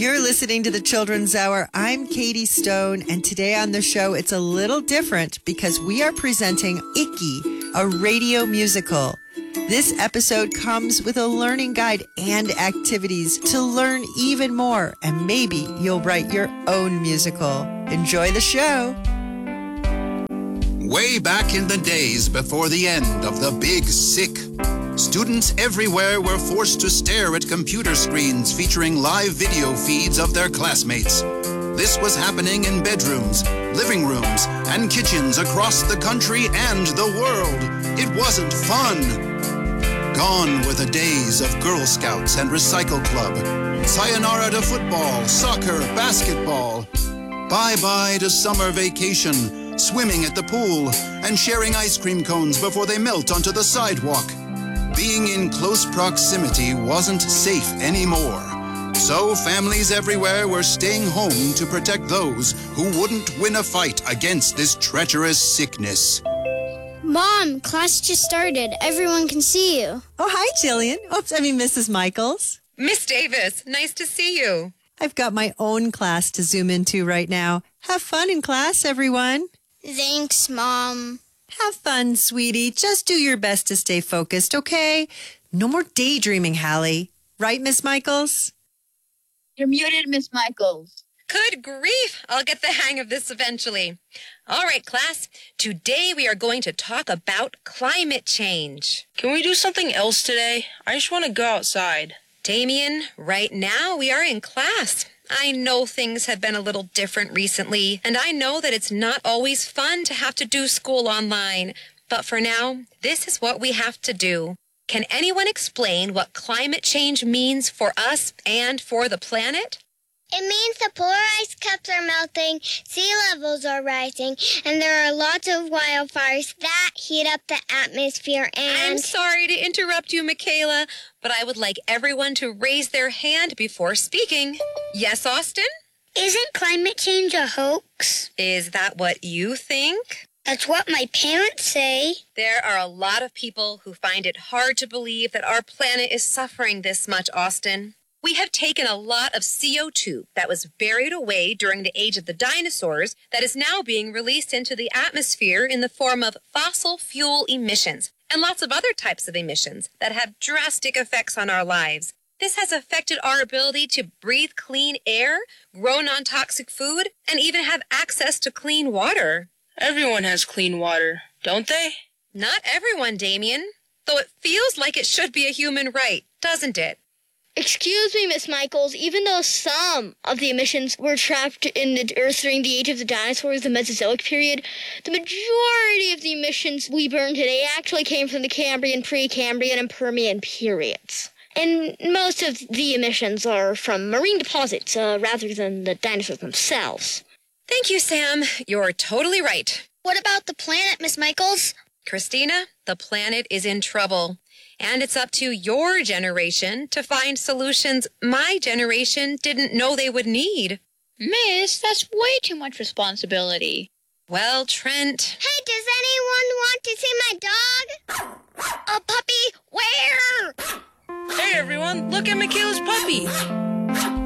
You're listening to the Children's Hour. I'm Katie Stone, and today on the show, it's a little different because we are presenting Icky, a radio musical. This episode comes with a learning guide and activities to learn even more, and maybe you'll write your own musical. Enjoy the show. Way back in the days before the end of the Big Sick, students everywhere were forced to stare at computer screens featuring live video feeds of their classmates. This was happening in bedrooms, living rooms, and kitchens across the country and the world. It wasn't fun. Gone were the days of Girl Scouts and Recycle Club. Sayonara to football, soccer, basketball. Bye-bye to summer vacation, swimming at the pool, and sharing ice cream cones before they melt onto the sidewalk. Being in close proximity wasn't safe anymore. So families everywhere were staying home to protect those who wouldn't win a fight against this treacherous sickness. Mom, class just started. Everyone can see you. Oh, hi, Jillian. Mrs. Michaels. Miss Davis, nice to see you. I've got my own class to zoom into right now. Have fun in class, everyone. Thanks, Mom. Have fun, sweetie. Just do your best to stay focused, okay? No more daydreaming, Hallie. Right, Miss Michaels? You're muted, Miss Michaels. Good grief. I'll get the hang of this eventually. All right, class. Today we are going to talk about climate change. Can we do something else today? I just want to go outside. Damien, right now we are in class. I know things have been a little different recently, and I know that it's not always fun to have to do school online. But for now, this is what we have to do. Can anyone explain what climate change means for us and for the planet? It means the polar ice caps are melting, sea levels are rising, and there are lots of wildfires that heat up the atmosphere and... I'm sorry to interrupt you, Michaela, but I would like everyone to raise their hand before speaking. Yes, Austin? Isn't climate change a hoax? Is that what you think? That's what my parents say. There are a lot of people who find it hard to believe that our planet is suffering this much, Austin. We have taken a lot of CO2 that was buried away during the age of the dinosaurs that is now being released into the atmosphere in the form of fossil fuel emissions and lots of other types of emissions that have drastic effects on our lives. This has affected our ability to breathe clean air, grow non-toxic food, and even have access to clean water. Everyone has clean water, don't they? Not everyone, Damien. Though it feels like it should be a human right, doesn't it? Excuse me, Miss Michaels, even though some of the emissions were trapped in the Earth during the age of the dinosaurs, the Mesozoic period, the majority of the emissions we burn today actually came from the Cambrian, Precambrian, and Permian periods. And most of the emissions are from marine deposits rather than the dinosaurs themselves. Thank you, Sam. You're totally right. What about the planet, Miss Michaels? Christina, the planet is in trouble. And it's up to your generation to find solutions my generation didn't know they would need. Miss, that's way too much responsibility. Well, Trent... Hey, does anyone want to see my dog? A puppy? Where? Hey, everyone, look at Michaela's puppy.